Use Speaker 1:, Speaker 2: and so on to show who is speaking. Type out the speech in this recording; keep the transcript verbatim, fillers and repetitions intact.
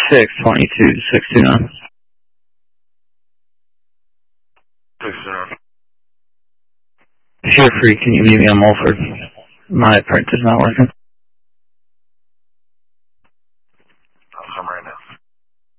Speaker 1: six twenty-two six two nine.
Speaker 2: six two nine.
Speaker 1: If you're free, can you meet me on Mulford? My printer's not working.